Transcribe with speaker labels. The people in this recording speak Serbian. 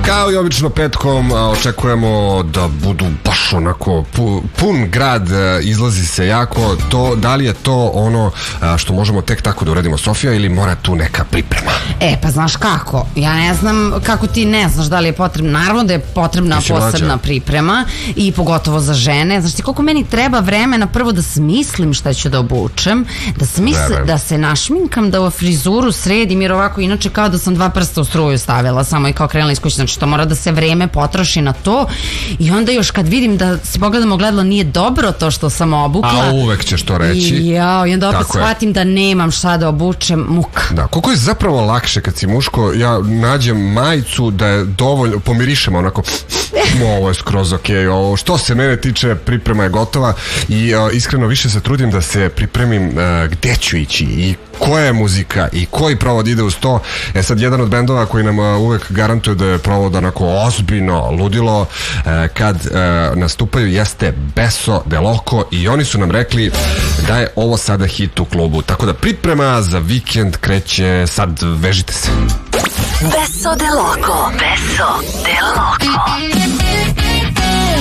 Speaker 1: Kao i obično petkom očekujemo da budu baš onako pun grad, izlazi se jako. Da li je to ono što možemo tek tako da uradimo, Sofija, ili mora tu neka priprema?
Speaker 2: Pa znaš kako, ja ne znam kako ti ne znaš da li je potrebno. Naravno da je potrebna posebna priprema i pogotovo za žene. Znaš ti koliko meni treba vremena prvo da smislim šta ću da obučem, da se našminkam, da u frizuru sredim, jer ovako inače kao da sam 2 prsta u struju stavila samo i kao krenula iz kuće. Znači to mora da se vreme potroši na to i onda još kad vidim da se pogledam ogledalo nije dobro to što sam obukla.
Speaker 1: A uvek ćeš to reći.
Speaker 2: I onda opet shvatim da nemam šta da obučem, muka.
Speaker 1: Da, koliko je zapravo lakše kad si muško, ja nađem majicu da je dovoljno, pomirišem onako, ovo je skroz ok, ovo što se mene tiče priprema je gotova i iskreno više se trudim da se pripremim gde ću ići i koja je muzika i koji provod ide uz to. Sad jedan od bendova koji nam uvek garantuje da je provod onako ozbiljno ludilo kad nastupaju jeste Beso de Loco i oni su nam rekli da je ovo sada hit u klubu, tako da priprema za vikend kreće sad, vežite se.
Speaker 3: Beso de Loco, Beso de Loco.